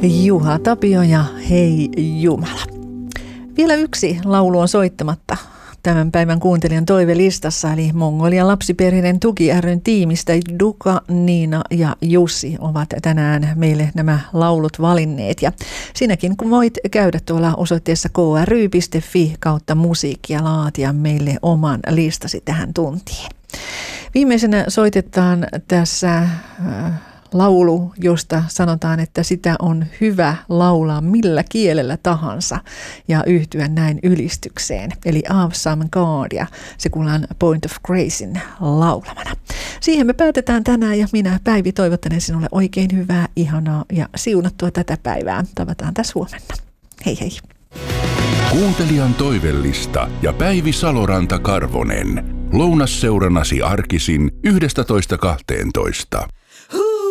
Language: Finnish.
Juha Tapio ja Hei Jumala. Vielä yksi laulu on soittamatta tämän päivän kuuntelijan toivelistassa, eli Mongolian lapsiperheiden tuki ry:n tiimistä Duka, Niina ja Jussi ovat tänään meille nämä laulut valinneet. Ja sinäkin kun voit käydä tuolla osoitteessa kry.fi/musiikki ja laatia meille oman listasi tähän tuntiin. Viimeisenä soitetaan tässä laulu, josta sanotaan, että sitä on hyvä laulaa millä kielellä tahansa ja yhtyä näin ylistykseen. Eli Awesome God, ja se kuullaan Point of Gracein laulamana. Siihen me päätetään tänään, ja minä Päivi toivottelen sinulle oikein hyvää, ihanaa ja siunattua tätä päivää. Tavataan tässä huomenna. Hei hei. Kuuntelijan toivellista ja Päivi Saloranta-Karvonen. Lounasseuranasi arkisin 11.12.